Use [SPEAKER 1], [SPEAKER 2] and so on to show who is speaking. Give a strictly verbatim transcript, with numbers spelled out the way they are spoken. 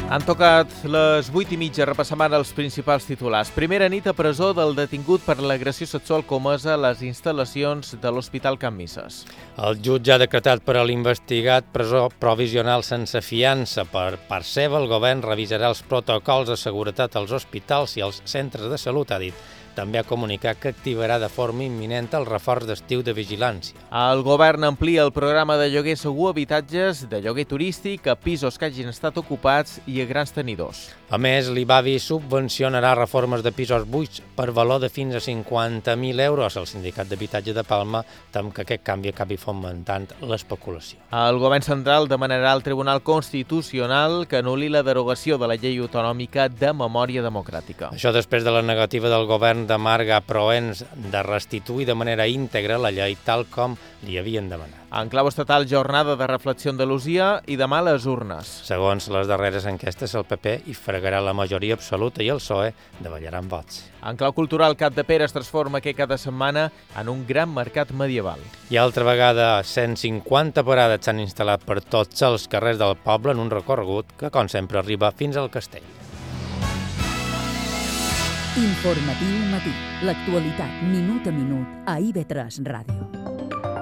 [SPEAKER 1] Han tocat les vuit i mitja, repassant ara els principals titulars. Primera nit a presó del detingut per l'agressió sexual comesa a les instal·lacions de l'Hospital Can Misses.
[SPEAKER 2] El jutge ha decretat per a l'investigat presó provisional sense fiança. Per part seva, el govern revisarà els protocols de seguretat als hospitals i als centres de salut, ha dit. També ha comunicat que activarà de forma imminent el reforç d'estiu de vigilància.
[SPEAKER 1] El govern amplia el programa de lloguer segur habitatges de lloguer turístic a pisos que hagin estat ocupats i a grans tenidors.
[SPEAKER 2] A més, l'IBAVI subvencionarà reformes de pisos buits per valor de fins a cinquanta mil euros. El Sindicat d'Habitatge de Palma tem que aquest canvi acabi fomentant l'especulació.
[SPEAKER 1] El govern central demanarà al Tribunal Constitucional que anul·li la derogació de la llei autonòmica de memòria democràtica.
[SPEAKER 2] Això després de la negativa del govern de Marga Proens de restituir de manera íntegra la llei tal com li havien demanat.
[SPEAKER 1] En clau estatal, jornada de reflexió a Andalusia i demà les urnes.
[SPEAKER 2] Segons les darreres enquestes, el P P hi fregarà la majoria absoluta i el P S O E davallaran vots.
[SPEAKER 1] En clau cultural, Capdepera es transforma aquest cada setmana en un gran mercat medieval.
[SPEAKER 2] I altra vegada, cent cinquanta parades s'han instal·lat per tots els carrers del poble en un recorregut que, com sempre, arriba fins al castell.
[SPEAKER 3] Informatiu matí. L'actualitat minut a minut a I V tres Ràdio.